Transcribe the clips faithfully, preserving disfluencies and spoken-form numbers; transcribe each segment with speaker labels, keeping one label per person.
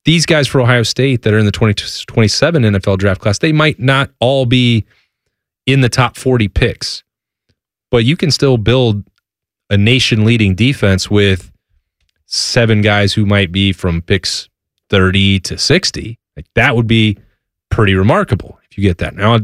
Speaker 1: these guys for Ohio State that are in the twenty twenty-seven N F L draft class, they might not all be in the top forty picks, but you can still build a nation-leading defense with seven guys who might be from picks thirty to sixty. Like, that would be pretty remarkable if you get that. Now,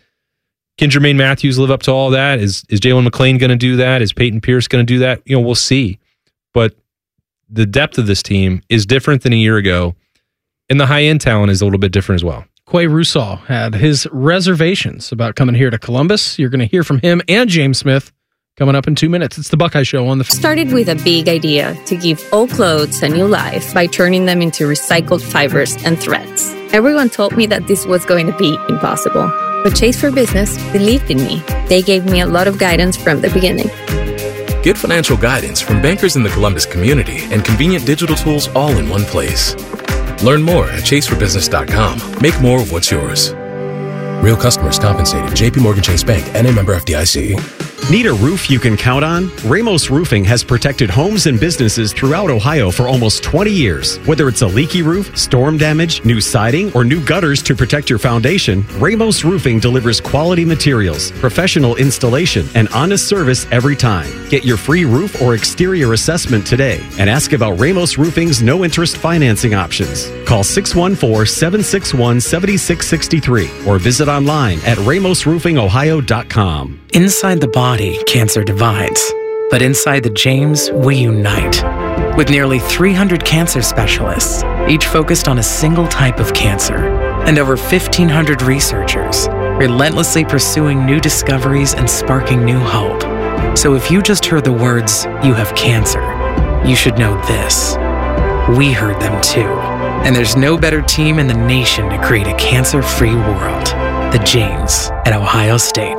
Speaker 1: can Jermaine Matthews live up to all that? Is is Jalen McLean going to do that? Is Peyton Pierce going to do that? You know, we'll see. But the depth of this team is different than a year ago, and the high-end talent is a little bit different as well.
Speaker 2: Quay Russaw had his reservations about coming here to Columbus. You're going to hear from him and James Smith coming up in two minutes. It's the Buckeye Show on the...
Speaker 3: Started with a big idea to give old clothes a new life by turning them into recycled fibers and threads. Everyone told me that this was going to be impossible. But Chase for Business believed in me. They gave me a lot of guidance from the beginning.
Speaker 4: Get financial guidance from bankers in the Columbus community and convenient digital tools all in one place. Learn more at chase for business dot com. Make more of what's yours. Real customers compensated. J P Morgan Chase Bank, N A member F D I C.
Speaker 5: Need a roof you can count on? Ramos Roofing has protected homes and businesses throughout Ohio for almost twenty years. Whether it's a leaky roof, storm damage, new siding, or new gutters to protect your foundation, Ramos Roofing delivers quality materials, professional installation, and honest service every time. Get your free roof or exterior assessment today and ask about Ramos Roofing's no-interest financing options. Call six one four, seven six one, seven six six three or visit online at ramos roofing ohio dot com.
Speaker 6: Inside the body, cancer divides. But inside the James, we unite. With nearly three hundred cancer specialists, each focused on a single type of cancer, and over fifteen hundred researchers, relentlessly pursuing new discoveries and sparking new hope. So if you just heard the words, "you have cancer," you should know this. We heard them too. And there's no better team in the nation to create a cancer-free world. The James at Ohio State.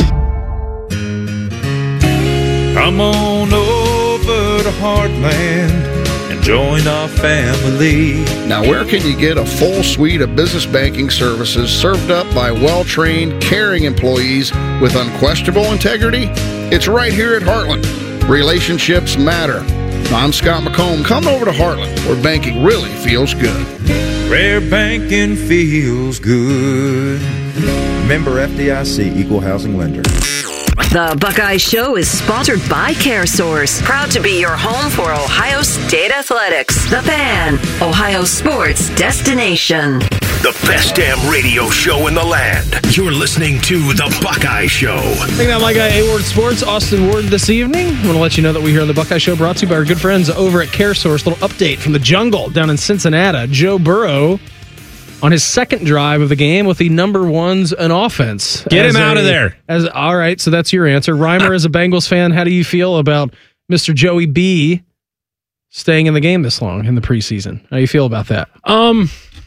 Speaker 7: Come on over to Heartland and join our family.
Speaker 8: Now, where can you get a full suite of business banking services served up by well-trained, caring employees with unquestionable integrity? It's right here at Heartland. Relationships matter. I'm Scott McComb. Come over to Heartland, where banking really feels good.
Speaker 7: Where banking feels good.
Speaker 9: Member F D I C, Equal Housing Lender.
Speaker 10: The Buckeye Show is sponsored by CareSource, proud to be your home for Ohio State Athletics. The Fan, Ohio sports destination.
Speaker 11: The best damn radio show in the land. You're listening to The Buckeye Show.
Speaker 2: Hanging out my guy, A-Ward Sports, Austin Ward this evening. I want to let you know that we here on The Buckeye Show brought to you by our good friends over at CareSource. Little update from the jungle down in Cincinnati. Joe Burrow on his second drive of the game with the number ones in offense.
Speaker 1: Get him out a, of there.
Speaker 2: As All right, so that's your answer. Reimer, as a Bengals fan, how do you feel about Mister Joey B staying in the game this long in the preseason? How do you feel about that?
Speaker 12: Um,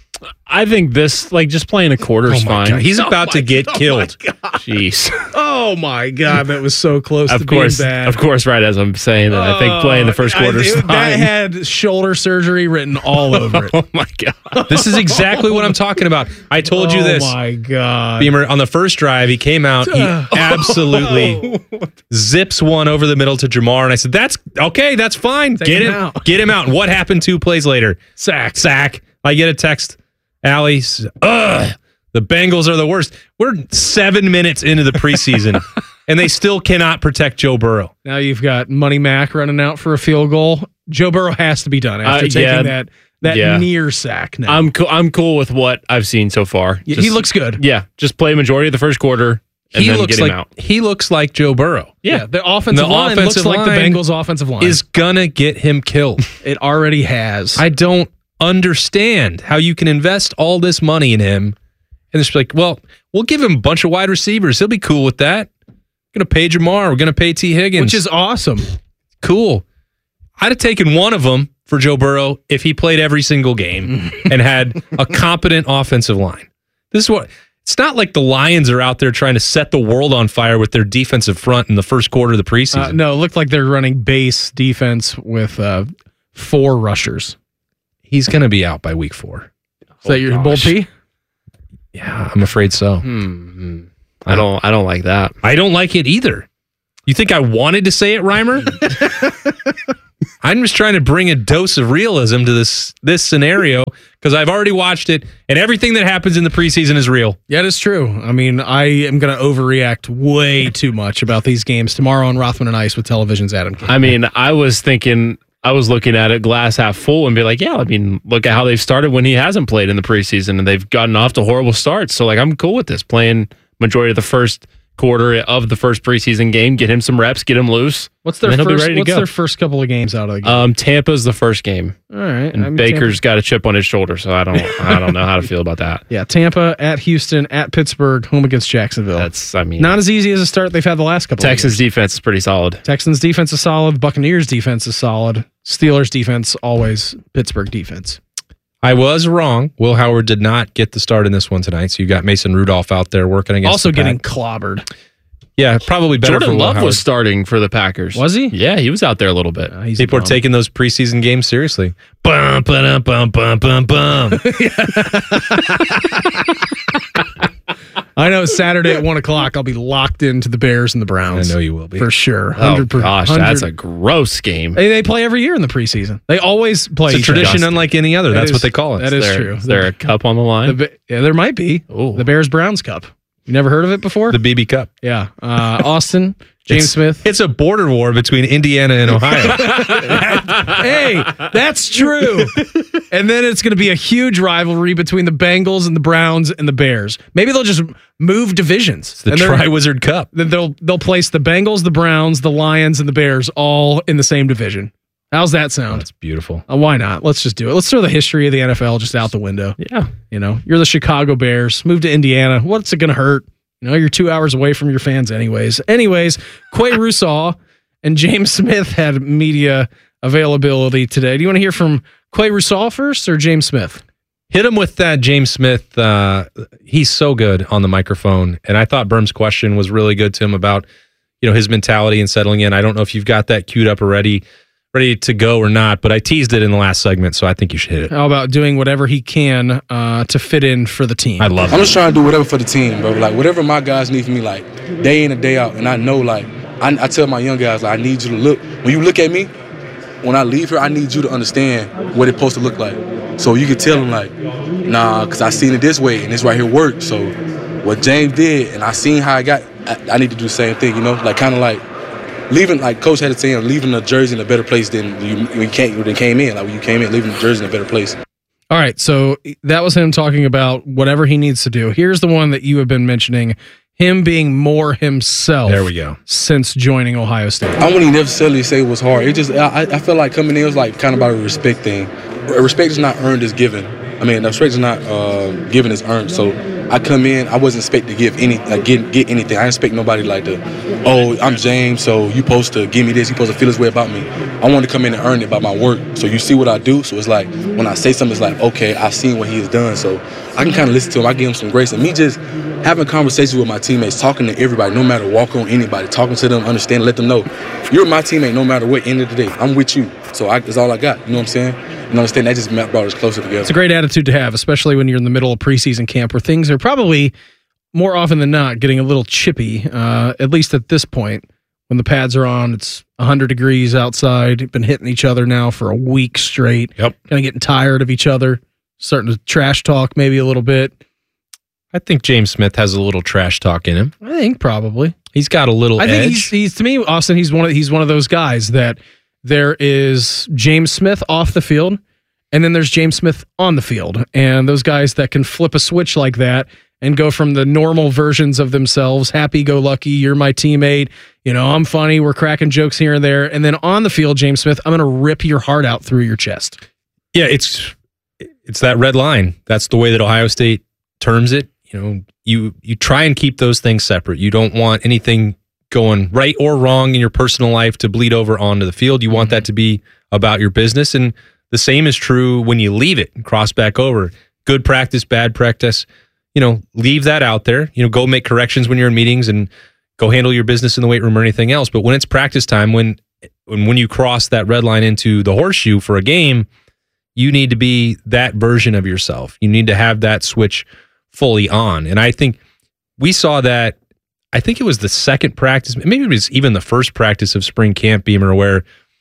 Speaker 12: I think this, like, just playing a quarter is
Speaker 1: oh
Speaker 12: fine.
Speaker 1: God. He's
Speaker 2: oh
Speaker 1: about to get
Speaker 2: oh
Speaker 1: killed.
Speaker 12: Jeez.
Speaker 2: Oh, my God. That was so close
Speaker 12: of
Speaker 2: to
Speaker 12: course,
Speaker 2: being bad.
Speaker 12: Of course, right as I'm saying that, I think playing the first quarter is fine.
Speaker 2: That had shoulder surgery written all over it.
Speaker 12: Oh, my God.
Speaker 1: This is exactly what I'm talking about. I told you this.
Speaker 2: Oh, my God.
Speaker 1: Beamer, on the first drive, he came out. He absolutely zips one over the middle to Jamar. And I said, that's okay. That's fine.
Speaker 2: Take
Speaker 1: get
Speaker 2: him
Speaker 1: him,
Speaker 2: out.
Speaker 1: get him out. What happened two plays later?
Speaker 2: Sack.
Speaker 1: Sack. I get a text. Allie, ugh, the Bengals are the worst. We're seven minutes into the preseason, and they still cannot protect Joe Burrow.
Speaker 2: Now you've got Money Mac running out for a field goal. Joe Burrow has to be done after
Speaker 12: Uh,
Speaker 2: taking
Speaker 12: yeah,
Speaker 2: that that
Speaker 12: yeah.
Speaker 2: near sack. Now.
Speaker 12: I'm cool. I'm cool with what I've seen so far.
Speaker 2: Yeah,
Speaker 12: Just-
Speaker 2: he looks good.
Speaker 12: Yeah, just play majority of the first quarter and
Speaker 1: He
Speaker 12: then
Speaker 1: looks
Speaker 12: get him
Speaker 1: like
Speaker 12: out.
Speaker 1: he looks like Joe Burrow.
Speaker 2: Yeah,
Speaker 12: Yeah.
Speaker 2: the offensive
Speaker 1: The
Speaker 2: line
Speaker 1: offensive
Speaker 2: looks like
Speaker 1: line
Speaker 2: the Bengals' offensive line.
Speaker 1: Is gonna get him killed.
Speaker 2: It already has.
Speaker 1: I don't understand how you can invest all this money in him and it's like, well, we'll give him a bunch of wide receivers. He'll be cool with that. We're going to pay Jamar. We're going to pay T. Higgins.
Speaker 2: Which is awesome.
Speaker 1: Cool. I'd have taken one of them for Joe Burrow if he played every single game and had a competent offensive line. This is what it's not like the Lions are out there trying to set the world on fire with their defensive front in the first quarter of the preseason.
Speaker 2: Uh, no, it looked like they're running base defense with uh, four rushers.
Speaker 1: He's going to be out by week four.
Speaker 2: Is that oh, your gosh. bold P?
Speaker 1: Yeah, I'm afraid so.
Speaker 12: Hmm. I don't. I don't like that.
Speaker 1: I don't like it either. You think I wanted to say it, Reimer? I'm just trying to bring a dose of realism to this this scenario because I've already watched it, and everything that happens in the preseason is real.
Speaker 2: Yeah, it is true. I mean, I am going to overreact way too much about these games tomorrow on Rothman and Ice with Television's Adam King.
Speaker 12: I mean, I was thinking, I was looking at it glass half full and be like, yeah, I mean, look at how they've started when he hasn't played in the preseason, and they've gotten off to horrible starts. So, like, I'm cool with this, playing majority of the first quarter of the first preseason game, get him some reps, get him loose.
Speaker 2: What's their first? What's their first couple of games out of the game?
Speaker 12: Um, Tampa's the first game.
Speaker 2: All right,
Speaker 12: and
Speaker 2: I mean,
Speaker 12: Baker's
Speaker 2: Tampa.
Speaker 12: got a chip on his shoulder, so I don't, I don't know how to feel about that.
Speaker 2: Yeah, Tampa at Houston at Pittsburgh, home against Jacksonville.
Speaker 12: That's, I mean,
Speaker 2: not as easy as a start they've had the last couple.
Speaker 12: Texans
Speaker 2: of years.
Speaker 12: defense is pretty solid.
Speaker 2: Texans defense is solid. Buccaneers defense is solid. Steelers defense always. Pittsburgh defense.
Speaker 1: I was wrong. Will Howard did not get the start in this one tonight, so you got Mason Rudolph out there working against.
Speaker 2: Also
Speaker 1: the
Speaker 2: getting
Speaker 1: Pack.
Speaker 2: clobbered.
Speaker 1: Yeah, probably better
Speaker 12: Jordan
Speaker 1: for Will
Speaker 12: Love
Speaker 1: Howard.
Speaker 12: was starting for the Packers.
Speaker 2: Was he?
Speaker 12: Yeah, he was out there a little bit.
Speaker 2: Uh, he's
Speaker 1: People are taking those preseason games seriously. Bum, ba-dum, bum, bum, bum, bum.
Speaker 2: I know Saturday at one o'clock I'll be locked into the Bears and the Browns.
Speaker 1: I know you will be.
Speaker 2: For sure.
Speaker 12: Oh,
Speaker 2: one hundred percent.
Speaker 12: gosh, that's a gross game.
Speaker 2: They, they play every year in the preseason. They always play.
Speaker 1: It's a
Speaker 2: each
Speaker 1: tradition
Speaker 2: other.
Speaker 1: unlike any other.
Speaker 2: That
Speaker 1: That's
Speaker 2: is-
Speaker 1: what they call it.
Speaker 2: That is
Speaker 12: there,
Speaker 2: true.
Speaker 12: Is there a cup on the line?
Speaker 2: The, yeah, there might be.
Speaker 12: Ooh.
Speaker 2: The Bears Browns Cup. You never heard of it before?
Speaker 1: The B B Cup.
Speaker 2: Yeah. Uh, Austin, James
Speaker 1: It's-
Speaker 2: Smith.
Speaker 1: It's a border war between Indiana and Ohio.
Speaker 2: Hey, that's true. And then it's going to be a huge rivalry between the Bengals and the Browns and the Bears. Maybe they'll just move divisions.
Speaker 1: the
Speaker 2: And they're-
Speaker 1: Tri-Wizard Cup.
Speaker 2: Then they'll they'll place the Bengals, the Browns, the Lions, and the Bears all in the same division. How's that sound?
Speaker 1: That's beautiful.
Speaker 2: Uh, why not? Let's just do it. Let's throw the history of the N F L just out the window.
Speaker 12: Yeah.
Speaker 2: You know, you're the Chicago Bears. Move to Indiana. What's it going to hurt? You know, you're two hours away from your fans anyways. Anyways, Quay Rousseau and James Smith had media availability today. Do you want to hear from Quay Rousseau first or James Smith?
Speaker 1: Hit him with that James Smith. Uh, he's so good on the microphone. And I thought Berm's question was really good to him about, you know, his mentality and settling in. I don't know if you've got that queued up already, ready to go or not, but I teased it in the last segment, so I think you should hit it.
Speaker 2: How about doing whatever he can uh, to fit in for the team?
Speaker 1: I love
Speaker 13: I'm
Speaker 1: it.
Speaker 13: just trying to do whatever for the team, bro. Like, whatever my guys need from me, like, day in and day out. And I know, like, I, I tell my young guys, like, I need you to look. When you look at me, when I leave here, I need you to understand what it's supposed to look like. So you can tell them, like, nah, because I seen it this way, and this right here worked. So what James did, and I seen how I got, I, I need to do the same thing, you know? Like, kind of like, leaving, like Coach had to say, leaving the jersey in a better place than you, when you came, when you came in. Like, when you came in, leaving the jersey in a better place.
Speaker 2: All right, so that was him talking about whatever he needs to do. Here's the one that you have been mentioning, him being more himself.
Speaker 1: There we go.
Speaker 2: Since joining Ohio State.
Speaker 13: I wouldn't necessarily say it was hard. It just, I, I feel like coming in was like kind of about a respect thing. Respect is not earned, it's given. I mean, respect is not uh, given, it's earned. So I come in, I wasn't expected to give any, like get get anything. I didn't expect nobody like to, oh, I'm James, so you supposed to give me this, you supposed to feel this way about me. I want to come in and earn it by my work. So you see what I do. So it's like when I say something, it's like, okay, I've seen what he has done. So I can kind of listen to him. I give him some grace. And me just having conversations with my teammates, talking to everybody, no matter walk on anybody, talking to them, understand, let them know you're my teammate no matter what. End of the day, I'm with you. So I, that's all I got. You know what I'm saying? And understand that just brought us closer together.
Speaker 2: It's a great attitude to have, especially when you're in the middle of preseason camp where things are probably more often than not getting a little chippy, uh, at least at this point. When the pads are on, it's one hundred degrees outside. Been hitting each other now for a week straight.
Speaker 1: Yep.
Speaker 2: Kind of getting tired of each other. Starting to trash talk maybe a little bit.
Speaker 1: I think James Smith has a little trash talk in him.
Speaker 2: I think probably.
Speaker 1: He's got a little
Speaker 2: I
Speaker 1: edge.
Speaker 2: think he's, he's to me, Austin, he's one of he's one of those guys that there is James Smith off the field, and then there's James Smith on the field. And those guys that can flip a switch like that and go from the normal versions of themselves, happy-go-lucky, you're my teammate, you know, I'm funny, we're cracking jokes here and there, and then on the field, James Smith, I'm going to rip your heart out through your chest.
Speaker 1: Yeah, it's it's that red line. That's the way that Ohio State terms it. You know, you you try and keep those things separate. You don't want anything going right or wrong in your personal life to bleed over onto the field. You want that to be about your business, and the same is true when you leave it and cross back over. Good practice, bad practice. You know, leave that out there. You know, go make corrections when you're in meetings and go handle your business in the weight room or anything else. But when it's practice time, when when, when you cross that red line into the horseshoe for a game, you need to be that version of yourself. You need to have that switch fully on. And I think we saw that, I think it was the second practice, maybe it was even the first practice of spring camp, Beamer, where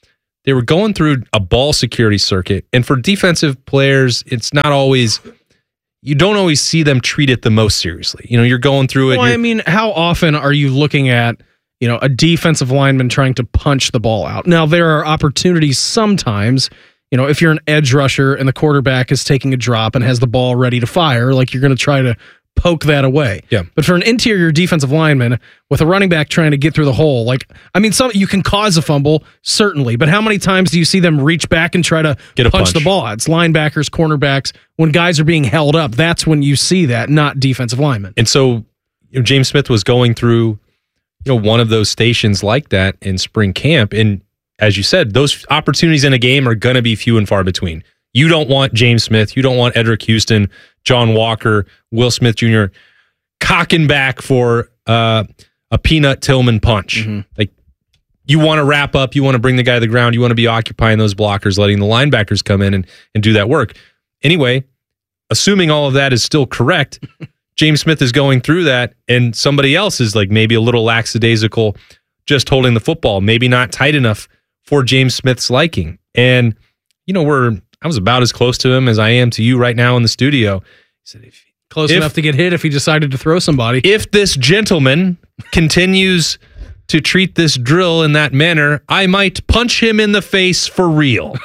Speaker 1: they were going through a ball security circuit. And for defensive players, it's not always, you don't always see them treat it the most seriously. You know, you're going through it.
Speaker 2: Well, I mean, how often are you looking at, you know, a defensive lineman trying to punch the ball out? Now, there are opportunities sometimes, you know, if you're an edge rusher and the quarterback is taking a drop and has the ball ready to fire, like you're going to try to poke that away.
Speaker 1: Yeah.
Speaker 2: But for an interior defensive lineman with a running back trying to get through the hole, like, I mean, some you can cause a fumble, certainly, but how many times do you see them reach back and try to
Speaker 1: Get a
Speaker 2: punch,
Speaker 1: punch.
Speaker 2: the ball? It's linebackers, cornerbacks. When guys are being held up, that's when you see that, not defensive linemen.
Speaker 1: And so, you know, James Smith was going through, you know, one of those stations like that in spring camp. And as you said, those opportunities in a game are going to be few and far between. You don't want James Smith. You don't want Edric Houston, John Walker, Will Smith Junior cocking back for uh, a Peanut Tillman punch.
Speaker 2: Mm-hmm.
Speaker 1: Like, you want to wrap up. You want to bring the guy to the ground. You want to be occupying those blockers, letting the linebackers come in and, and do that work. Anyway, assuming all of that is still correct, James Smith is going through that, and somebody else is like maybe a little lackadaisical, just holding the football, maybe not tight enough for James Smith's liking. And, you know, we're I was about as close to him as I am to you right now in the studio. He said, if,
Speaker 2: Close
Speaker 1: if,
Speaker 2: enough to get hit if he decided to throw somebody.
Speaker 1: If this gentleman continues to treat this drill in that manner, I might punch him in the face for real.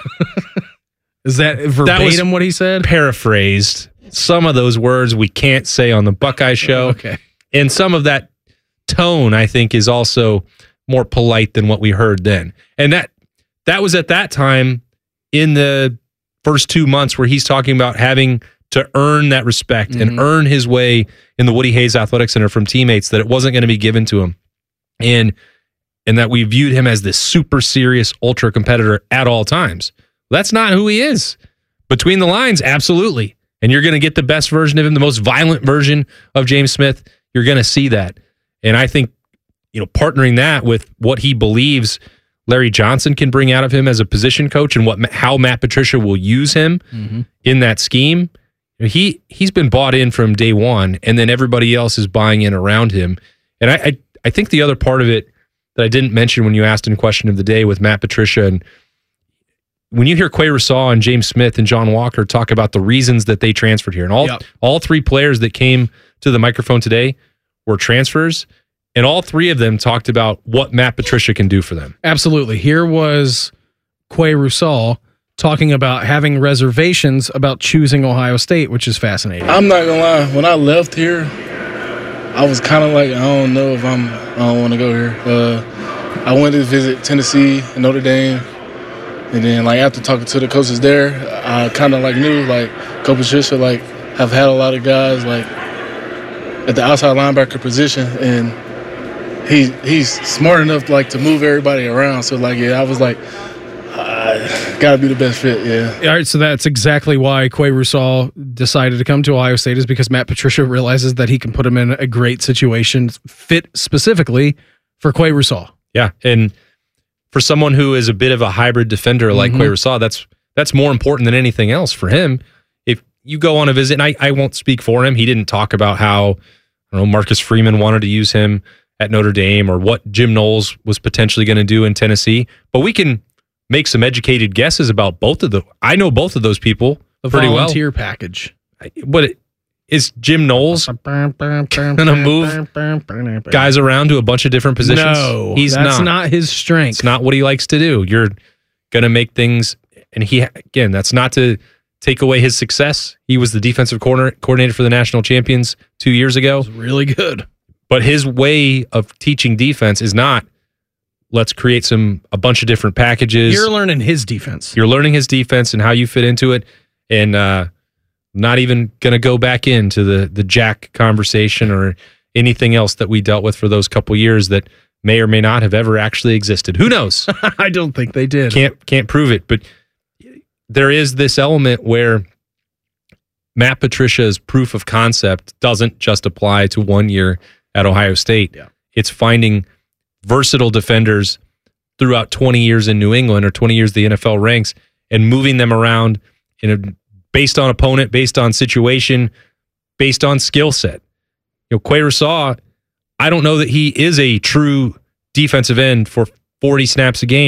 Speaker 2: Is that verbatim
Speaker 1: That was
Speaker 2: what he said?
Speaker 1: Paraphrased. Some of those words we can't say on the Buckeye Show.
Speaker 2: Okay.
Speaker 1: And some of that tone, I think, is also more polite than what we heard then. And that that was at that time in the first two months where he's talking about having to earn that respect
Speaker 2: Mm-hmm.
Speaker 1: and earn his way in the Woody Hayes Athletic Center from teammates, that it wasn't going to be given to him. And and that we viewed him as this super serious ultra competitor at all times. That's not who he is. Between the lines, absolutely. And you're going to get the best version of him, the most violent version of James Smith. You're going to see that. And I think, you know, partnering that with what he believes Larry Johnson can bring out of him as a position coach and what how Matt Patricia will use him
Speaker 2: Mm-hmm.
Speaker 1: in that scheme. He he's been bought in from day one, and then everybody else is buying in around him. And I I, I think the other part of it that I didn't mention when you asked in question of the day with Matt Patricia, and when you hear Quay Rousseau and James Smith and John Walker talk about the reasons that they transferred here, and all
Speaker 2: Yep.
Speaker 1: all three players that came to the microphone today were transfers, and all three of them talked about what Matt Patricia can do for them.
Speaker 2: Absolutely. Here was Quay Rousseau talking about having reservations about choosing Ohio State, which is fascinating.
Speaker 14: I'm not gonna lie. When I left here, I was kind of like, I don't know if I'm. I don't want to go here. Uh, I went to visit Tennessee and Notre Dame, and then like after talking to the coaches there, I kind of like knew like Coach Patricia like have had a lot of guys like at the outside linebacker position, and he he's smart enough like to move everybody around. So like yeah, I was like. Uh, gotta be the best fit, yeah.
Speaker 2: All right, so that's exactly why Quay Rousseau decided to come to Ohio State, is because Matt Patricia realizes that he can put him in a great situation, fit specifically for Quay Rousseau.
Speaker 1: Yeah, and for someone who is a bit of a hybrid defender like
Speaker 2: Mhm.
Speaker 1: Quay Rousseau, that's that's more important than anything else for him. If you go on a visit, and I, I won't speak for him, he didn't talk about how I don't know Marcus Freeman wanted to use him at Notre Dame or what Jim Knowles was potentially going to do in Tennessee, but we can make some educated guesses about both of the. I know both of those people
Speaker 2: The
Speaker 1: pretty
Speaker 2: volunteer
Speaker 1: well.
Speaker 2: package.
Speaker 1: What is Jim Knowles going to move guys around to a bunch of different positions?
Speaker 2: No,
Speaker 1: he's
Speaker 2: that's
Speaker 1: not.
Speaker 2: not his strength.
Speaker 1: It's not what he likes to do. You're going to make things, and he again. That's not to take away his success. He was the defensive corner, coordinator for the national champions two years ago.
Speaker 2: Really good.
Speaker 1: But his way of teaching defense is not, let's create some a bunch of different packages.
Speaker 2: You're learning his defense.
Speaker 1: You're learning his defense and how you fit into it, and uh, not even going to go back into the the Jack conversation or anything else that we dealt with for those couple years that may or may not have ever actually existed. Who knows?
Speaker 2: I don't think they did.
Speaker 1: Can't can't prove it, but there is this element where Matt Patricia's proof of concept doesn't just apply to one year at Ohio State.
Speaker 2: Yeah.
Speaker 1: It's finding versatile defenders throughout twenty years in New England or twenty years the N F L ranks and moving them around in a based on opponent, based on situation, based on skill set. You know, Quay Rousseau, I don't know that he is a true defensive end for forty snaps a game.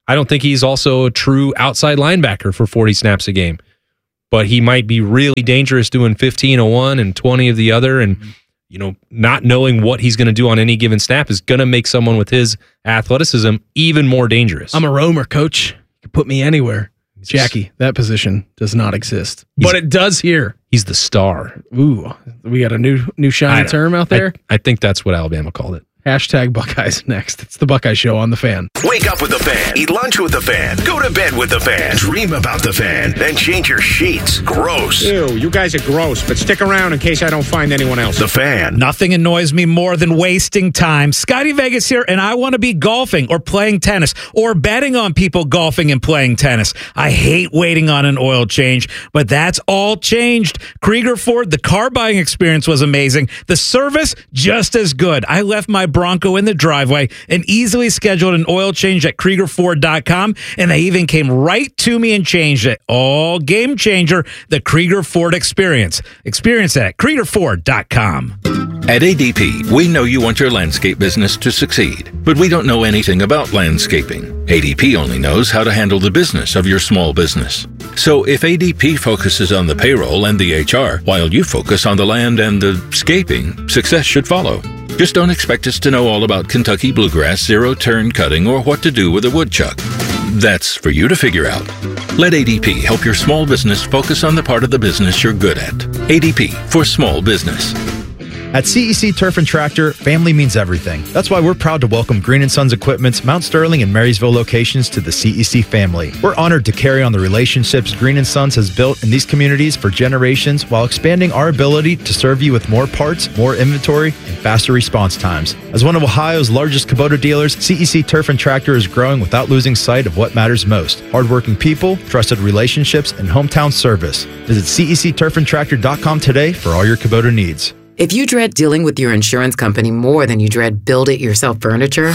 Speaker 1: I don't think he's also a true outside linebacker for forty snaps a game. But he might be really dangerous doing fifteen of one and twenty of the other. And, you know, not knowing what he's going to do on any given snap is going to make someone with his athleticism even more dangerous.
Speaker 2: I'm a roamer, coach. You can put me anywhere. Jackie, that position does not exist. But it does here.
Speaker 1: He's the star.
Speaker 2: Ooh, we got a new new shiny term out there.
Speaker 1: I, I think that's what Alabama called it.
Speaker 2: Hashtag Buckeyes next. It's the Buckeye Show on The Fan.
Speaker 11: Wake up with The Fan. Eat lunch with The Fan. Go to bed with The Fan. Dream about The Fan. Then change your sheets. Gross.
Speaker 15: Ew, you guys are gross, but stick around in case I don't find anyone else.
Speaker 11: The Fan.
Speaker 16: Nothing annoys me more than wasting time. Scotty Vegas here, and I want to be golfing or playing tennis or betting on people golfing and playing tennis. I hate waiting on an oil change, but that's all changed. Krieger Ford, the car buying experience was amazing. The service, just as good. I left my Bronco in the driveway and easily scheduled an oil change at Krieger Ford dot com, and they even came right to me and changed it. All game changer, the Krieger Ford experience. Experience that at Krieger Ford dot com.
Speaker 17: At A D P, we know you want your landscape business to succeed, but we don't know anything about landscaping. A D P only knows how to handle the business of your small business. So if A D P focuses on the payroll and the H R, while you focus on the land and the scaping, success should follow. Just don't expect us to know all about Kentucky bluegrass, zero-turn cutting, or what to do with a woodchuck. That's for you to figure out. Let A D P help your small business focus on the part of the business you're good at. A D P for small business.
Speaker 18: At C E C Turf and Tractor, family means everything. That's why we're proud to welcome Green and Sons Equipment's Mount Sterling and Marysville locations to the C E C family. We're honored to carry on the relationships Green and Sons has built in these communities for generations while expanding our ability to serve you with more parts, more inventory, and faster response times. As one of Ohio's largest Kubota dealers, C E C Turf and Tractor is growing without losing sight of what matters most: hardworking people, trusted relationships, and hometown service. Visit C E C turf and tractor dot com today for all your Kubota needs.
Speaker 19: If you dread dealing with your insurance company more than you dread build-it-yourself furniture,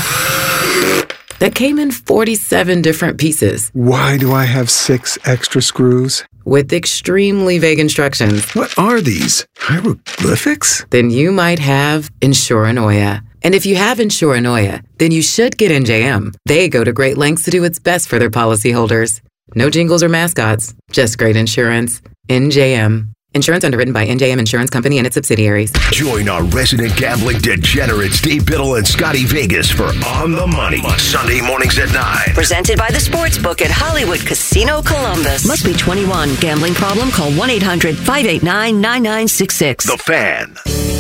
Speaker 19: that came in forty-seven different pieces.
Speaker 20: Why do I have six extra screws?
Speaker 19: With extremely vague instructions.
Speaker 20: What are these? Hieroglyphics?
Speaker 19: Then you might have Insuranoia. And if you have Insuranoia, then you should get N J M. They go to great lengths to do what's best for their policyholders. No jingles or mascots, just great insurance. N J M. Insurance underwritten by N J M Insurance Company and its subsidiaries.
Speaker 11: Join our resident gambling degenerates, Dave Biddle and Scotty Vegas for On the Money, Sunday mornings at nine.
Speaker 10: Presented by the Sportsbook at Hollywood Casino Columbus. Must be twenty-one. Gambling problem? Call one eight hundred five eight nine nine nine six six.
Speaker 11: The Fan.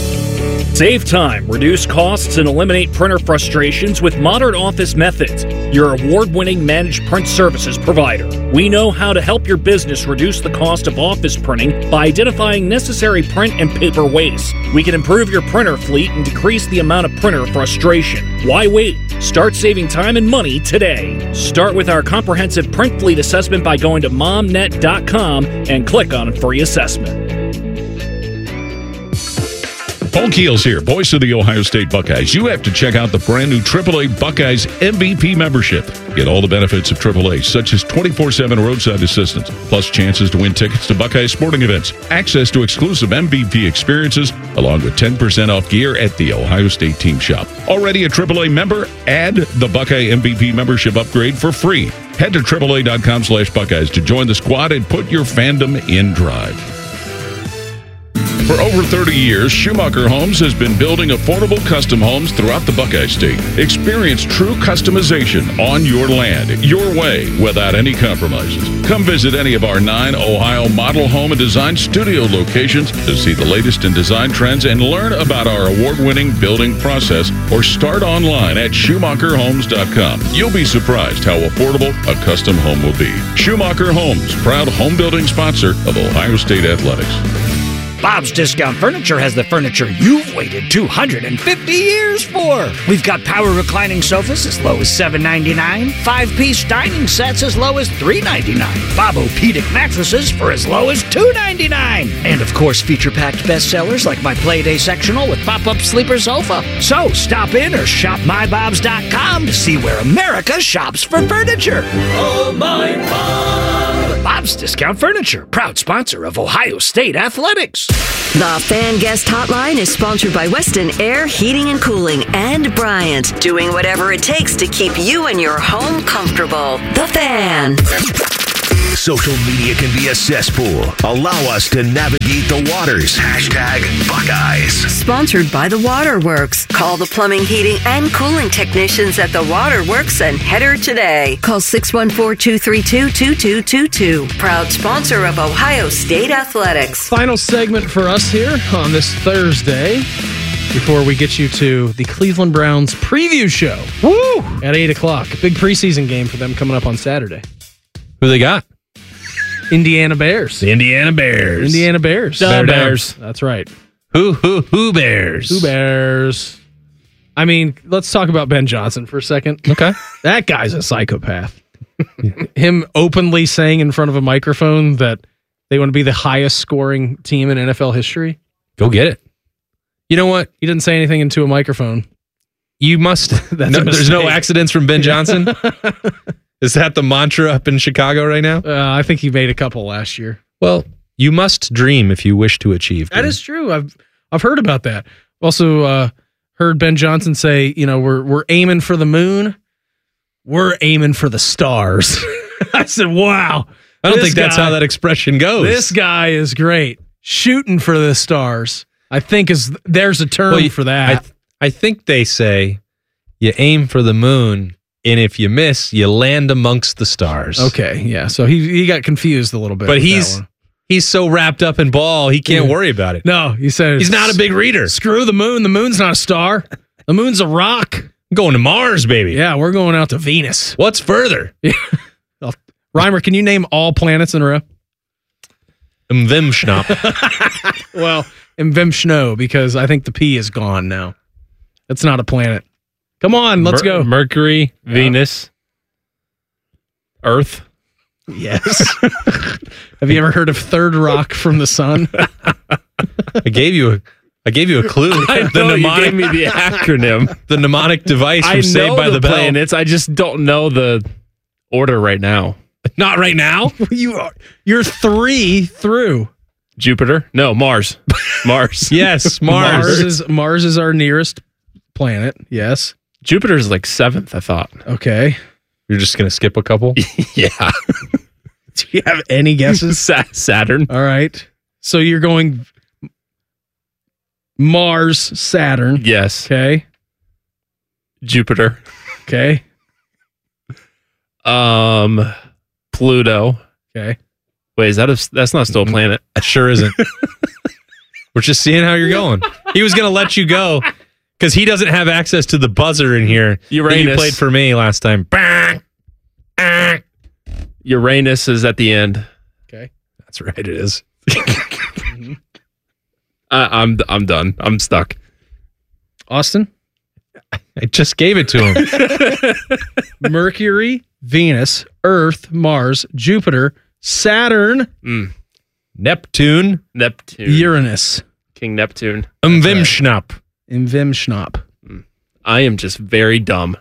Speaker 21: Save time, reduce costs, and eliminate printer frustrations with Modern Office Methods, your award-winning managed print services provider. We know how to help your business reduce the cost of office printing by identifying necessary print and paper waste. We can improve your printer fleet and decrease the amount of printer frustration. Why wait? Start saving time and money today. Start with our comprehensive print fleet assessment by going to momnet dot com and click on Free Assessment.
Speaker 22: Paul Keels here, voice of the Ohio State Buckeyes. You have to check out the brand new triple A Buckeyes M V P membership. Get all the benefits of triple A, such as twenty-four seven roadside assistance, plus chances to win tickets to Buckeye sporting events, access to exclusive M V P experiences, along with ten percent off gear at the Ohio State team shop. Already a triple A member? Add the Buckeye M V P membership upgrade for free. Head to triple A dot com slash Buckeyes to join the squad and put your fandom in drive. For over thirty years, Schumacher Homes has been building affordable custom homes throughout the Buckeye State. Experience true customization on your land, your way, without any compromises. Come visit any of our nine Ohio model home and design studio locations to see the latest in design trends and learn about our award-winning building process, or start online at schumacher homes dot com. You'll be surprised how affordable a custom home will be. Schumacher Homes, proud home building sponsor of Ohio State Athletics.
Speaker 23: Bob's Discount Furniture has the furniture you've waited two hundred fifty years for. We've got power reclining sofas as low as seven ninety-nine, five-piece dining sets as low as three ninety-nine, Bob-O-Pedic mattresses for as low as two ninety-nine, and of course feature-packed bestsellers like my Playday sectional with pop-up sleeper sofa. So stop in or shop my bobs dot com to see where America shops for furniture.
Speaker 24: Oh, my Bob!
Speaker 23: Bob's Discount Furniture, proud sponsor of Ohio State Athletics.
Speaker 10: The Fan Guest Hotline is sponsored by Weston Air Heating and Cooling and Bryant, doing whatever it takes to keep you and your home comfortable. The Fan.
Speaker 11: Social media can be a cesspool. Allow us to navigate the waters. Hashtag Buckeyes.
Speaker 10: Sponsored by The Waterworks. Call the plumbing, heating, and cooling technicians at The Waterworks and header today. Call six one four, two three two, two two two two. Proud sponsor of Ohio State Athletics.
Speaker 2: Final segment for us here on this Thursday before we get you to the Cleveland Browns preview show. Woo! At eight o'clock. Big preseason game for them coming up on Saturday.
Speaker 1: Who they got?
Speaker 2: Indiana Bears.
Speaker 1: The Indiana Bears.
Speaker 2: Indiana Bears.
Speaker 1: The
Speaker 2: Bear
Speaker 1: Bears.
Speaker 2: That's right.
Speaker 1: Who, who, who Bears?
Speaker 2: Who Bears? I mean, let's talk about Ben Johnson for a second.
Speaker 1: Okay.
Speaker 2: That guy's a psychopath. Him openly saying in front of a microphone that they want to be the highest scoring team in N F L history.
Speaker 1: Go get it. You know what?
Speaker 2: He didn't say anything into a microphone.
Speaker 1: You must.
Speaker 2: That's
Speaker 1: no,
Speaker 2: a
Speaker 1: there's no
Speaker 2: mistake.
Speaker 1: accidents from Ben Johnson. Is that the mantra up in Chicago right now?
Speaker 2: Uh, I think he made a couple last year.
Speaker 1: Well, you must dream if you wish to achieve.
Speaker 2: That is true. I've I've heard about that. Also, uh, heard Ben Johnson say, you know, we're we're aiming for the moon. We're aiming for the stars. I said, wow.
Speaker 1: I don't think that's how that expression goes.
Speaker 2: This guy is great. Shooting for the stars. I think is there's a term
Speaker 1: Well, you-
Speaker 2: for that.
Speaker 1: I, th- I think they say you aim for the moon, and if you miss, you land amongst the stars.
Speaker 2: Okay, yeah. So he he got confused a little bit.
Speaker 1: But
Speaker 2: with
Speaker 1: he's
Speaker 2: that one.
Speaker 1: he's so wrapped up in ball, he can't
Speaker 2: Yeah.
Speaker 1: worry about it.
Speaker 2: No, he said
Speaker 1: He's not a big reader.
Speaker 2: Screw the moon. The moon's not a star. The moon's a rock.
Speaker 1: I'm going to Mars, baby.
Speaker 2: Yeah, we're going out to Venus.
Speaker 1: What's further?
Speaker 2: Reimer, can you name all planets in a row?
Speaker 1: Mvimschnap.
Speaker 2: Well, in Vimshno, because I think the P is gone now. It's not a planet. Come on, let's
Speaker 12: Mer-
Speaker 2: go.
Speaker 12: Mercury,
Speaker 2: Yeah.
Speaker 12: Venus, Earth.
Speaker 2: Yes. Have you ever heard of Third Rock from the Sun?
Speaker 1: I gave you a I gave you a clue.
Speaker 12: I know you gave me the acronym.
Speaker 1: The mnemonic device
Speaker 12: I
Speaker 1: from Saved
Speaker 12: know
Speaker 1: by the,
Speaker 12: the
Speaker 1: Bell.
Speaker 12: planets. I just don't know the order right now.
Speaker 1: Not right now.
Speaker 2: you are you're three through.
Speaker 12: Jupiter? No, Mars. Mars.
Speaker 1: Yes, Mars.
Speaker 2: Mars is Mars is our nearest planet. Yes.
Speaker 12: Jupiter's like seventh, I thought.
Speaker 2: Okay.
Speaker 1: You're just gonna skip a couple?
Speaker 12: Yeah.
Speaker 2: Do you have any guesses?
Speaker 12: Sa- Saturn.
Speaker 2: All right. So you're going Mars, Saturn.
Speaker 12: Yes.
Speaker 2: Okay.
Speaker 12: Jupiter.
Speaker 2: Okay.
Speaker 12: Um, Pluto.
Speaker 2: Okay.
Speaker 12: Wait, is that a, that's not still a planet?
Speaker 1: It sure isn't. We're just seeing how you're going. He was gonna let you go because he doesn't have access to the buzzer in here. that You
Speaker 12: Uranus.
Speaker 1: played for me last time.
Speaker 12: Uranus is at the end.
Speaker 2: Okay.
Speaker 1: That's right. It is.
Speaker 12: I, I'm I'm done. I'm stuck.
Speaker 2: Austin?
Speaker 1: I just gave it to him.
Speaker 2: Mercury, Venus, Earth, Mars, Jupiter, Saturn,
Speaker 12: Mm.
Speaker 1: Neptune,
Speaker 12: Neptune.
Speaker 2: Uranus,
Speaker 12: King Neptune.
Speaker 1: Mvimschnap.
Speaker 2: and Vimschnap.
Speaker 12: I am just very dumb.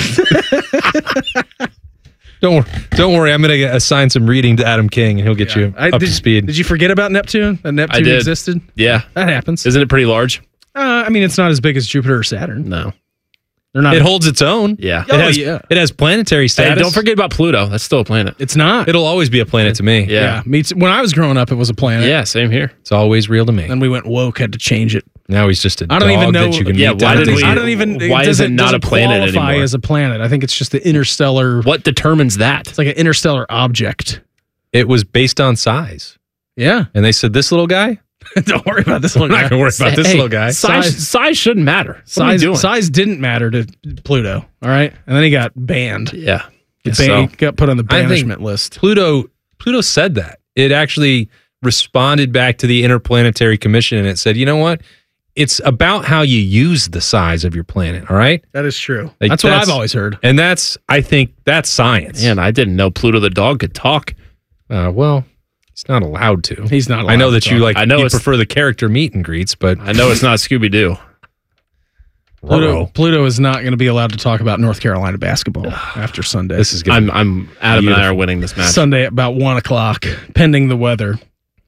Speaker 1: Don't wor- don't worry. I'm gonna assign some reading to Adam King, and he'll get you
Speaker 2: I-
Speaker 1: up
Speaker 2: did,
Speaker 1: to speed.
Speaker 2: Did you forget about Neptune? That Neptune
Speaker 12: did.
Speaker 2: existed?
Speaker 12: Yeah.
Speaker 2: That happens.
Speaker 12: Isn't it pretty large?
Speaker 2: Uh, I mean, it's not as big as Jupiter or Saturn.
Speaker 12: No.
Speaker 2: They're not.
Speaker 1: It holds its own.
Speaker 12: Yeah.
Speaker 1: It
Speaker 2: Oh,
Speaker 1: has,
Speaker 2: yeah.
Speaker 1: it has planetary
Speaker 12: Hey,
Speaker 1: status.
Speaker 12: don't forget about Pluto. That's still a planet.
Speaker 2: It's not.
Speaker 1: It'll always be a planet to me.
Speaker 2: yeah.
Speaker 12: Yeah.
Speaker 2: Me too. When I was growing up, it was a planet.
Speaker 12: Yeah, same here.
Speaker 1: It's always real to me.
Speaker 2: Then we went woke, had to change it.
Speaker 1: Now he's just a
Speaker 2: I don't
Speaker 1: dog
Speaker 2: even know-
Speaker 1: that you can
Speaker 12: Yeah,
Speaker 1: meet
Speaker 12: why
Speaker 1: down at
Speaker 12: did we-
Speaker 1: Disney.
Speaker 2: I don't even.
Speaker 12: Why is
Speaker 2: doesn't-
Speaker 12: it not a
Speaker 2: doesn't
Speaker 12: planet
Speaker 2: qualify
Speaker 12: anymore?
Speaker 2: as a planet. I think it's just the interstellar.
Speaker 12: What determines that?
Speaker 2: It's like an interstellar object.
Speaker 1: It was based on size,
Speaker 2: Yeah.
Speaker 1: and they said this little guy.
Speaker 2: Don't worry about this little
Speaker 1: I'm not
Speaker 2: guy.
Speaker 1: gonna worry about this
Speaker 12: Hey,
Speaker 1: little guy.
Speaker 12: Size,
Speaker 2: Size-
Speaker 12: size shouldn't matter. What are we
Speaker 2: Size,
Speaker 12: doing?
Speaker 2: size didn't matter to Pluto. All right. And then he got banned.
Speaker 12: Yeah.
Speaker 2: He
Speaker 1: Guess
Speaker 2: ban-
Speaker 1: so.
Speaker 2: he got put on the
Speaker 1: I think-
Speaker 2: banishment list.
Speaker 1: Pluto Pluto said that. It actually responded back to the Interplanetary Commission, and it said, you know what? It's about how you use the size of your planet. All right.
Speaker 2: That is true.
Speaker 1: Like,
Speaker 2: that's what I've always heard.
Speaker 1: And that's, I think, that's science.
Speaker 12: Man, I didn't know Pluto the dog could talk.
Speaker 1: Uh, well, he's not allowed to.
Speaker 2: He's not allowed
Speaker 1: I know
Speaker 2: to
Speaker 1: that you
Speaker 2: talk.
Speaker 1: like.
Speaker 12: I know
Speaker 1: you
Speaker 12: it's-
Speaker 1: prefer the character meet and greets, but
Speaker 12: I know it's not Scooby Doo.
Speaker 2: Pluto, Pluto is not going to be allowed to talk about North Carolina basketball after Sunday.
Speaker 1: This is good.
Speaker 12: I'm, I'm Adam beautiful. and I are winning this match.
Speaker 2: Sunday at about one o'clock, pending the weather.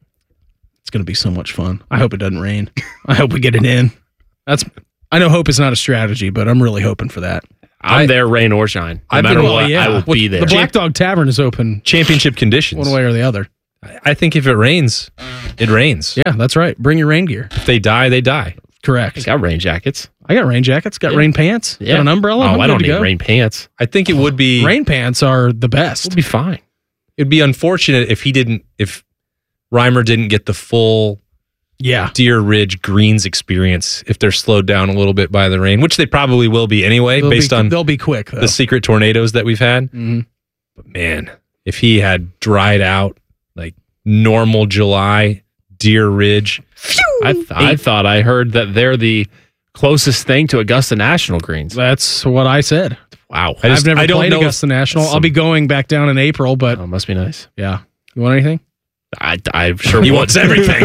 Speaker 2: It's going to be so much fun. I hope it doesn't rain. I hope we get it in. That's. I know hope is not a strategy, but I'm really hoping for that.
Speaker 12: I'm I, there, rain or shine. No
Speaker 2: I've
Speaker 12: matter
Speaker 2: been,
Speaker 12: what,
Speaker 2: yeah.
Speaker 12: I will
Speaker 2: With,
Speaker 12: be there.
Speaker 2: The Black Dog Tavern is open.
Speaker 1: Championship conditions.
Speaker 2: One way or the other.
Speaker 1: I think if it rains, it rains.
Speaker 2: Yeah, that's right. Bring your rain gear.
Speaker 1: If they die, they die.
Speaker 2: Correct.
Speaker 12: I got rain jackets.
Speaker 2: I got rain jackets. Got
Speaker 12: yeah.
Speaker 2: rain pants.
Speaker 12: Yeah.
Speaker 2: Got an umbrella.
Speaker 12: Oh,
Speaker 2: I'm
Speaker 12: I don't
Speaker 2: need
Speaker 12: go. rain pants.
Speaker 1: I think it would be...
Speaker 2: Rain pants are the best.
Speaker 12: It'd be fine.
Speaker 1: It'd be unfortunate if he didn't... If Reimer didn't get the full...
Speaker 2: Yeah.
Speaker 1: Deer Ridge Greens experience if they're slowed down a little bit by the rain, which they probably will be anyway,
Speaker 2: they'll
Speaker 1: based
Speaker 2: be,
Speaker 1: on...
Speaker 2: They'll be quick, though.
Speaker 1: The secret tornadoes that we've had.
Speaker 2: Mm-hmm.
Speaker 1: But man, if he had dried out like normal July... Deer Ridge.
Speaker 12: I, th- I thought I heard that they're the closest thing to Augusta National greens.
Speaker 2: That's what I said.
Speaker 12: Wow.
Speaker 1: I just,
Speaker 2: I've never
Speaker 1: I don't
Speaker 2: played
Speaker 1: know
Speaker 2: Augusta National.
Speaker 1: some...
Speaker 2: I'll be going back down in April, but...
Speaker 12: Oh, must be nice.
Speaker 2: Yeah. You want anything?
Speaker 12: I, I sure
Speaker 1: He
Speaker 12: would.
Speaker 1: wants everything.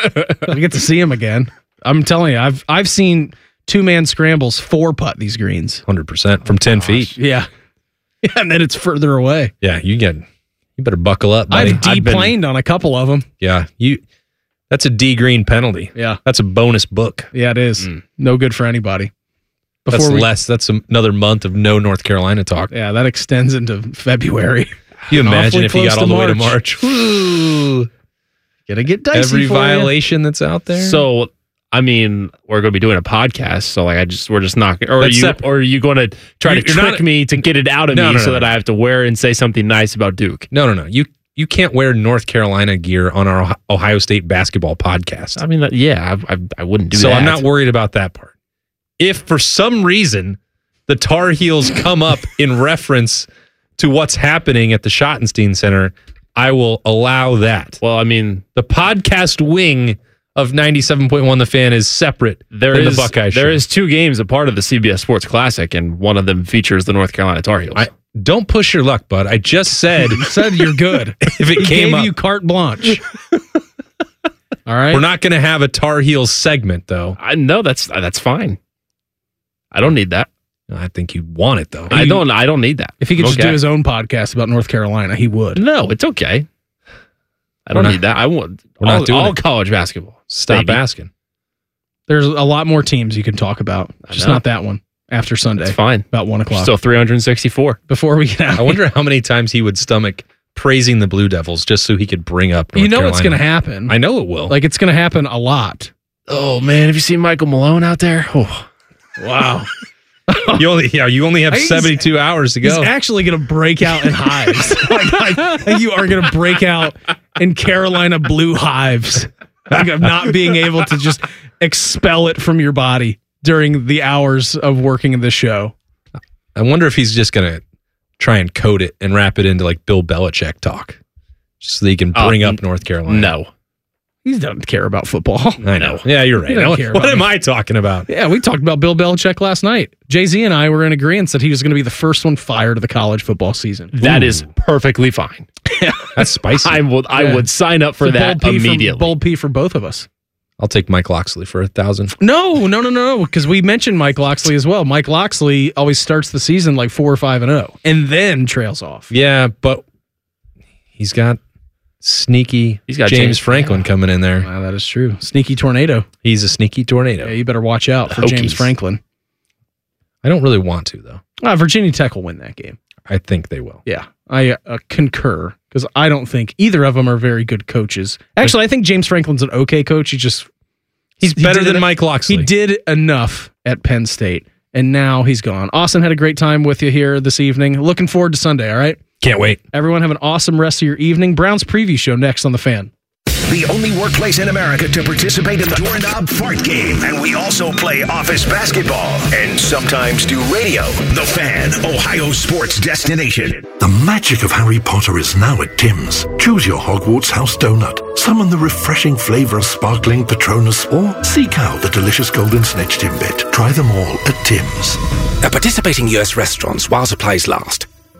Speaker 2: I get to see him again. I'm telling you, I've I've seen two-man scrambles four-putt these greens.
Speaker 1: one hundred percent from ten feet.
Speaker 2: Yeah. Yeah, and then it's further away.
Speaker 1: Yeah, you get... You better buckle up, buddy.
Speaker 2: I've D-planed on a couple of them.
Speaker 1: Yeah, you... That's a D green penalty.
Speaker 2: Yeah.
Speaker 1: That's a bonus book.
Speaker 2: Yeah, it is. Mm. No good for anybody.
Speaker 1: Before that's we, less. That's another month of no North Carolina talk.
Speaker 2: Yeah, that extends into February.
Speaker 1: Can you imagine if he got all the way to March?
Speaker 2: Ooh. Gotta get dicey
Speaker 1: Every
Speaker 2: for
Speaker 1: violation
Speaker 2: you.
Speaker 1: that's out there.
Speaker 12: So, I mean, we're going to be doing a podcast. So, like, I just we're just not. Or are you?
Speaker 1: Separate.
Speaker 12: Or are you going to try
Speaker 1: You're
Speaker 12: to trick
Speaker 1: not,
Speaker 12: me to get it out of
Speaker 1: no,
Speaker 12: me
Speaker 1: no,
Speaker 12: so
Speaker 1: no,
Speaker 12: that
Speaker 1: no.
Speaker 12: I have to wear and say something nice about Duke?
Speaker 1: No, no, no. You. You can't wear North Carolina gear on our Ohio State basketball podcast.
Speaker 12: I mean, yeah, I, I, I wouldn't do
Speaker 1: so
Speaker 12: that.
Speaker 1: So I'm not worried about that part. If for some reason the Tar Heels come up in reference to what's happening at the Schottenstein Center, I will allow that.
Speaker 12: Well, I mean,
Speaker 1: the podcast wing of ninety-seven point one The Fan is separate
Speaker 12: there
Speaker 1: than
Speaker 12: is,
Speaker 1: the Buckeye Show.
Speaker 12: There is two games a part of the C B S Sports Classic, and one of them features the North Carolina Tar Heels.
Speaker 1: I, Don't push your luck, bud. I just said
Speaker 2: you said you're good.
Speaker 1: If it
Speaker 2: he
Speaker 1: came
Speaker 2: gave
Speaker 1: up,
Speaker 2: you carte blanche. All right.
Speaker 1: We're not going to have a Tar Heels segment, though.
Speaker 12: I know that's that's fine. I don't need that.
Speaker 1: I think you want it, though.
Speaker 12: I don't. I don't need that.
Speaker 2: If he could
Speaker 12: okay.
Speaker 2: just do his own podcast about North Carolina, he would.
Speaker 12: No, it's okay. I don't
Speaker 1: not,
Speaker 12: need that. I want.
Speaker 1: We're
Speaker 12: all,
Speaker 1: not doing
Speaker 12: all
Speaker 1: it.
Speaker 12: college basketball.
Speaker 1: Stop
Speaker 12: baby.
Speaker 1: asking.
Speaker 2: There's a lot more teams you can talk about. Just not that one. After Sunday.
Speaker 12: It's fine.
Speaker 2: About one o'clock.
Speaker 12: Still three hundred sixty-four.
Speaker 2: Before we get out.
Speaker 1: I wonder how many times he would stomach praising the Blue Devils just so he could bring up North
Speaker 2: You know
Speaker 1: Carolina.
Speaker 2: it's going to happen.
Speaker 1: I know it will.
Speaker 2: Like, it's going to happen a lot.
Speaker 12: Oh, man. Have you seen Michael Malone out there? Oh,
Speaker 2: wow.
Speaker 1: you only yeah, you only have he's, seventy-two hours to go.
Speaker 2: He's actually going to break out in hives. like, I think you are going to break out in Carolina blue hives. Like, of not being able to just expel it from your body during the hours of working in this show.
Speaker 1: I wonder if he's just going to try and code it and wrap it into like Bill Belichick talk, just so he can bring uh, up North Carolina.
Speaker 12: No.
Speaker 2: He doesn't care about football.
Speaker 1: I know. Yeah, you're right. What, what am I talking about?
Speaker 2: Yeah, we talked about Bill Belichick last night. Jay-Z and I were in agreement that he was going to be the first one fired of the college football season.
Speaker 12: That Ooh. is perfectly fine.
Speaker 1: That's spicy.
Speaker 12: I would I yeah. would sign up for
Speaker 2: it's
Speaker 12: that
Speaker 2: bold
Speaker 12: immediately.
Speaker 2: For, bold P for both of us.
Speaker 1: I'll take Mike Loxley for a thousand.
Speaker 2: No, no, no, no, because we mentioned Mike Loxley as well. Mike Loxley always starts the season like four or five and zero, and then trails off.
Speaker 1: Yeah, but he's got sneaky.
Speaker 12: He's got
Speaker 1: James,
Speaker 12: James
Speaker 1: Franklin yeah. coming in there.
Speaker 2: Wow, that is true. Sneaky tornado.
Speaker 1: He's a sneaky tornado.
Speaker 2: Yeah, you better watch out
Speaker 12: the
Speaker 2: for
Speaker 12: Hokies.
Speaker 2: James Franklin.
Speaker 1: I don't really want to though.
Speaker 2: Uh, Virginia Tech will win that game.
Speaker 1: I think they will.
Speaker 2: Yeah, I uh, concur because I don't think either of them are very good coaches. Actually, I think James Franklin's an okay coach. He just
Speaker 1: he's
Speaker 2: he
Speaker 1: better than Mike Loxley.
Speaker 2: He did enough at Penn State, and now he's gone. Austin had a great time with you here this evening. Looking forward to Sunday. All right,
Speaker 1: can't wait.
Speaker 2: Everyone have an awesome rest of your evening. Browns preview show next on The Fan.
Speaker 11: The only workplace in America to participate in the Doorknob Fart Game. And we also play office basketball and sometimes do radio. The Fan, Ohio sports destination.
Speaker 3: The magic of Harry Potter is now at Tim's. Choose your Hogwarts house donut. Summon the refreshing flavor of sparkling Patronus or seek out the delicious golden snitch Timbit. Try them all at Tim's.
Speaker 4: At participating U S restaurants while supplies last.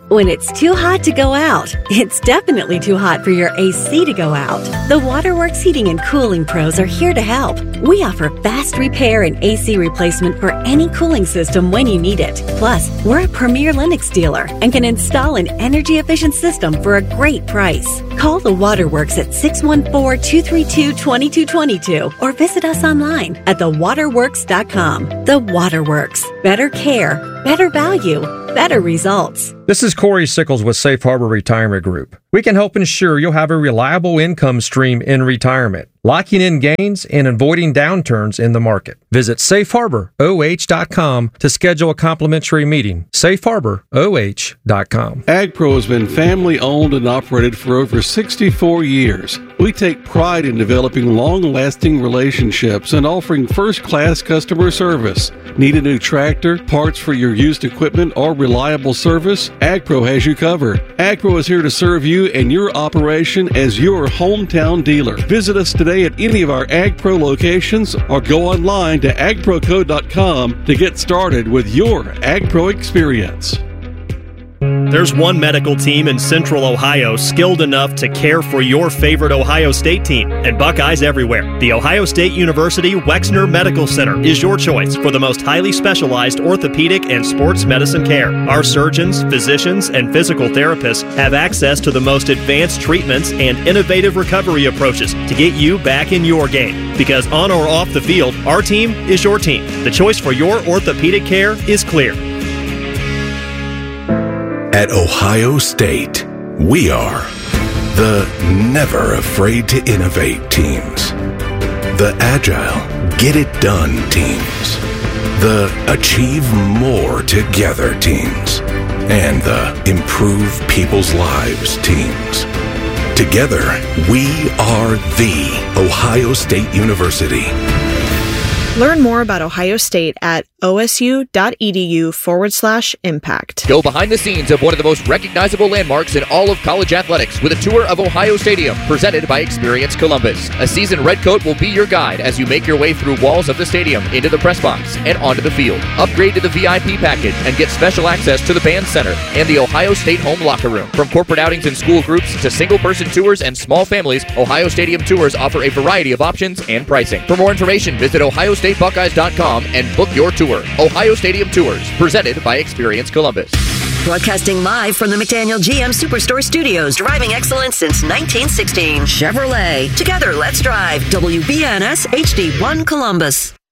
Speaker 4: When it's too hot to go out, it's definitely too hot for your A C to go out. The Waterworks Heating and Cooling Pros are here to help. We offer fast repair and A C replacement for any cooling system when you need it. Plus, we're a premier Lennox dealer and can install an energy-efficient system for a great price. Call the Waterworks at six one four, two three two, two two two two or visit us online at the waterworks dot com. The Waterworks. Better care, better value, better results.
Speaker 5: This is Corey Sickles with Safe Harbor Retirement Group. We can help ensure you'll have a reliable income stream in retirement, locking in gains and avoiding downturns in the market. Visit safe harbor o h dot com to schedule a complimentary meeting. safe harbor o h dot com.
Speaker 6: AgPro has been family owned and operated for over sixty-four years. We take pride in developing long-lasting relationships and offering first-class customer service. Need a new tractor, parts for your used equipment, or reliable service? AgPro has you covered. AgPro is here to serve you and your operation as your hometown dealer. Visit us today at any of our AgPro locations or go online to ag pro co dot com to get started with your AgPro experience.
Speaker 24: There's one medical team in Central Ohio skilled enough to care for your favorite Ohio State team, and Buckeyes everywhere. The Ohio State University Wexner Medical Center is your choice for the most highly specialized orthopedic and sports medicine care. Our surgeons, physicians, and physical therapists have access to the most advanced treatments and innovative recovery approaches to get you back in your game. Because on or off the field, our team is your team. The choice for your orthopedic care is clear.
Speaker 11: At Ohio State, we are the never afraid to innovate teams, the agile, get it done teams, the achieve more together teams, and the improve people's lives teams. Together, we are the Ohio State University.
Speaker 25: Learn more about Ohio State at osu.edu forward slash impact.
Speaker 26: Go behind the scenes of one of the most recognizable landmarks in all of college athletics with a tour of Ohio Stadium presented by Experience Columbus. A seasoned redcoat will be your guide as you make your way through walls of the stadium, into the press box, and onto the field. Upgrade to the V I P package and get special access to the band center and the Ohio State home locker room. From corporate outings and school groups to single-person tours and small families, Ohio Stadium tours offer a variety of options and pricing. For more information, visit ohio state buckeyes dot com and book your tour. Ohio Stadium Tours, presented by Experience Columbus.
Speaker 10: Broadcasting live from the McDaniel G M Superstore Studios, driving excellence since nineteen sixteen. Chevrolet. Together, let's drive. W B N S H D one Columbus.